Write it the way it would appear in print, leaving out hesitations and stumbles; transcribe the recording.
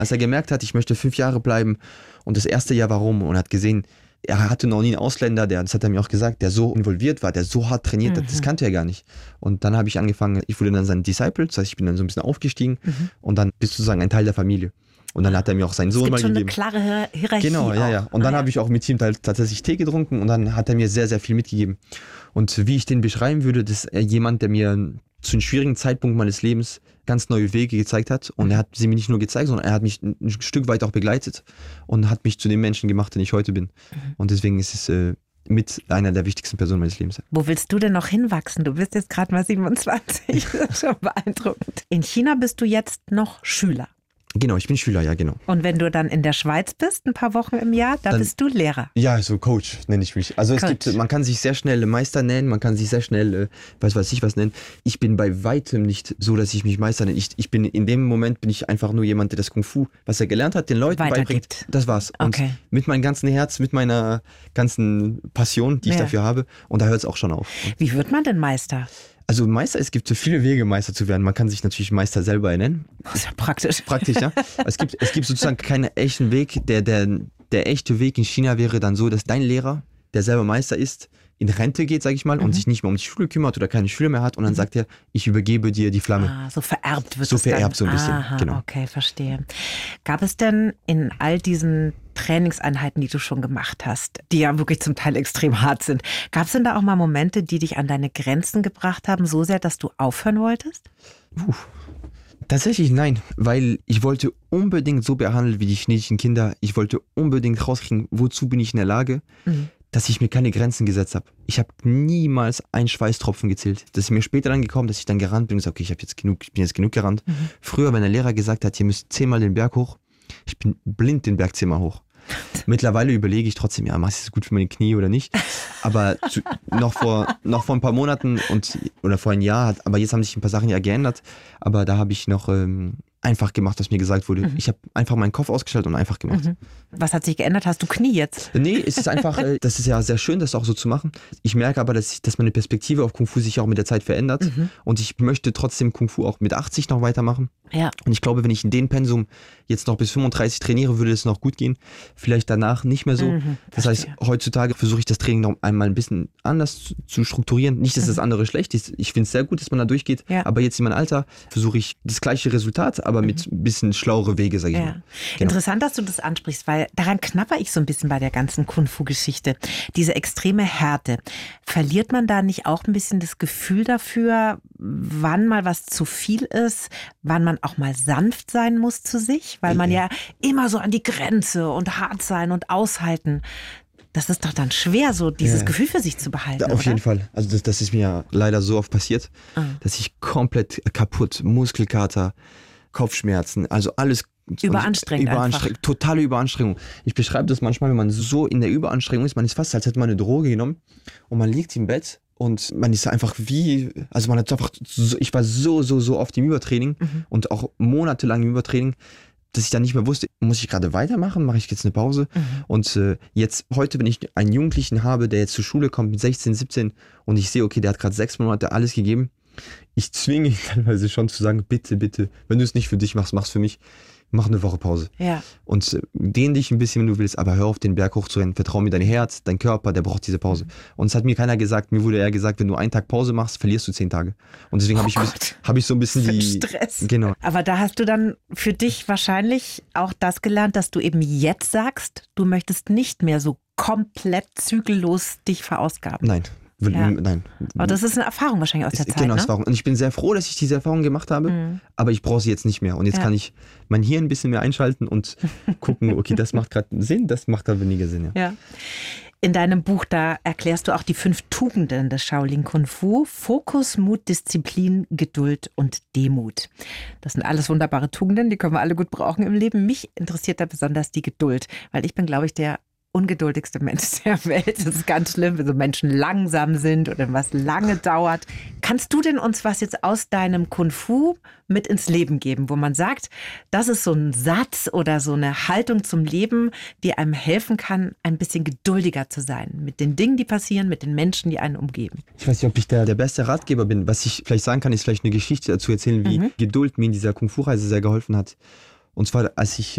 Als er gemerkt hat, ich möchte 5 Jahre bleiben und das erste Jahr warum und hat gesehen, er hatte noch nie einen Ausländer, das hat er mir auch gesagt, der so involviert war, der so hart trainiert hat, das kannte er gar nicht. Und dann habe ich angefangen, ich wurde dann sein Disciple, das heißt, ich bin dann so ein bisschen aufgestiegen und dann bist du sozusagen ein Teil der Familie. Und dann hat er mir auch seinen Sohn mal gegeben. Es gibt schon eine klare Hierarchie. Genau, ja. Und dann habe ich auch mit ihm tatsächlich Tee getrunken und dann hat er mir sehr, sehr viel mitgegeben. Und wie ich den beschreiben würde, das ist jemand, der mir zu einem schwierigen Zeitpunkt meines Lebens ganz neue Wege gezeigt hat. Und er hat sie mir nicht nur gezeigt, sondern er hat mich ein Stück weit auch begleitet und hat mich zu dem Menschen gemacht, den ich heute bin. Und deswegen ist es mit einer der wichtigsten Personen meines Lebens. Wo willst du denn noch hinwachsen? Du bist jetzt gerade mal 27, das ist schon beeindruckend. In China bist du jetzt noch Schüler. Genau, ich bin Schüler, ja, genau. Und wenn du dann in der Schweiz bist, ein paar Wochen im Jahr, dann bist du Lehrer. Ja, so Coach nenne ich mich. Also man kann sich sehr schnell Meister nennen, man kann sich sehr schnell, weiß ich was nennen. Ich bin bei weitem nicht so, dass ich mich Meister nenne. Ich bin in dem Moment bin ich einfach nur jemand, der das Kung Fu, was er gelernt hat, den Leuten beibringt. Das war's. Und mit meinem ganzen Herz, mit meiner ganzen Passion, die ich dafür habe. Und da hört es auch schon auf. Wie wird man denn Meister? Also Meister, es gibt so viele Wege, Meister zu werden. Man kann sich natürlich Meister selber nennen. Das ist ja praktisch. Praktisch, ja. Es gibt sozusagen keinen echten Weg. Der echte Weg in China wäre dann so, dass dein Lehrer, der selber Meister ist, in Rente geht, sage ich mal, und sich nicht mehr um die Schule kümmert oder keine Schüler mehr hat und dann sagt er, ich übergebe dir die Flamme. So vererbt wird so es vererbt dann. So ein bisschen, Aha, genau. Okay, verstehe. Gab es denn in all diesen Trainingseinheiten, die du schon gemacht hast, die ja wirklich zum Teil extrem hart sind, gab es denn da auch mal Momente, die dich an deine Grenzen gebracht haben, so sehr, dass du aufhören wolltest? Tatsächlich nein, weil ich wollte unbedingt so behandelt wie die chinesischen Kinder. Ich wollte unbedingt rauskriegen, wozu bin ich in der Lage, dass ich mir keine Grenzen gesetzt habe. Ich habe niemals einen Schweißtropfen gezählt. Das ist mir später dann gekommen, dass ich dann gerannt bin und gesagt, okay, ich bin jetzt genug gerannt. Früher, wenn der Lehrer gesagt hat, ihr müsst 10-mal den Berg hoch, ich bin blind den Berg 10-mal hoch. Mittlerweile überlege ich trotzdem, ja, machst du das gut für meine Knie oder nicht? Aber noch vor ein paar Monaten oder vor einem Jahr, aber jetzt haben sich ein paar Sachen ja geändert, aber da habe ich noch einfach gemacht, was mir gesagt wurde. Ich habe einfach meinen Kopf ausgeschaltet und einfach gemacht. Was hat sich geändert? Hast du Knie jetzt? Nee, es ist einfach, das ist ja sehr schön, das auch so zu machen. Ich merke aber, dass meine Perspektive auf Kung Fu sich auch mit der Zeit verändert und ich möchte trotzdem Kung Fu auch mit 80 noch weitermachen. Ja. Und ich glaube, wenn ich in den Pensum jetzt noch bis 35 trainiere, würde es noch gut gehen. Vielleicht danach nicht mehr so. Das heißt, heutzutage versuche ich das Training noch einmal ein bisschen anders zu strukturieren. Nicht, dass das andere schlecht ist. Ich finde es sehr gut, dass man da durchgeht. Ja. Aber jetzt in meinem Alter versuche ich das gleiche Resultat, aber mit ein bisschen schlauere Wege, sage ich mal. Genau. Interessant, dass du das ansprichst, weil daran knapper ich so ein bisschen bei der ganzen Kung-Fu-Geschichte. Diese extreme Härte. Verliert man da nicht auch ein bisschen das Gefühl dafür, wann mal was zu viel ist, wann man auch mal sanft sein muss zu sich? Weil man ja immer so an die Grenze und hart sein und aushalten. Das ist doch dann schwer, so dieses Gefühl für sich zu behalten. Auf jeden Fall. Also das ist mir ja leider so oft passiert, dass ich komplett kaputt, Muskelkater, Kopfschmerzen, also alles überanstrengend. Totale Überanstrengung. Ich beschreibe das manchmal, wenn man so in der Überanstrengung ist, man ist fast, als hätte man eine Droge genommen und man liegt im Bett und man ist einfach man hat einfach, ich war so oft im Übertraining und auch monatelang im Übertraining, dass ich dann nicht mehr wusste, muss ich gerade weitermachen, mache ich jetzt eine Pause? Und heute, wenn ich einen Jugendlichen habe, der jetzt zur Schule kommt mit 16, 17 und ich sehe, okay, der hat gerade 6 Monate alles gegeben, ich zwinge ihn teilweise schon zu sagen, bitte, wenn du es nicht für dich machst, mach's für mich. Mach eine Woche Pause. Ja. Und dehn dich ein bisschen, wenn du willst, aber hör auf, den Berg hochzurennen. Vertrau mir, dein Herz, dein Körper, der braucht diese Pause. Und es hat mir keiner gesagt, mir wurde eher gesagt, wenn du einen Tag Pause machst, verlierst du 10 Tage. Und deswegen habe ich so ein bisschen Stress. Genau. Aber da hast du dann für dich wahrscheinlich auch das gelernt, dass du eben jetzt sagst, du möchtest nicht mehr so komplett zügellos dich verausgaben. Nein. Nein. Aber das ist eine Erfahrung wahrscheinlich aus der Zeit, genau, ne? Erfahrung. Und ich bin sehr froh, dass ich diese Erfahrung gemacht habe, aber ich brauche sie jetzt nicht mehr. Und jetzt kann ich mein Hirn ein bisschen mehr einschalten und gucken, okay, das macht gerade Sinn, das macht gerade weniger Sinn. Ja. In deinem Buch, da erklärst du auch die 5 Tugenden des Shaolin Kung Fu. Fokus, Mut, Disziplin, Geduld und Demut. Das sind alles wunderbare Tugenden, die können wir alle gut brauchen im Leben. Mich interessiert da besonders die Geduld, weil ich bin, glaube ich, der ungeduldigste Mensch der Welt. Das ist ganz schlimm, wenn so Menschen langsam sind oder was lange dauert. Kannst du denn uns was jetzt aus deinem Kung Fu mit ins Leben geben, wo man sagt, das ist so ein Satz oder so eine Haltung zum Leben, die einem helfen kann, ein bisschen geduldiger zu sein mit den Dingen, die passieren, mit den Menschen, die einen umgeben? Ich weiß nicht, ob ich der beste Ratgeber bin. Was ich vielleicht sagen kann, ist vielleicht eine Geschichte dazu erzählen, wie Geduld mir in dieser Kung Fu-Reise sehr geholfen hat. Und zwar, als ich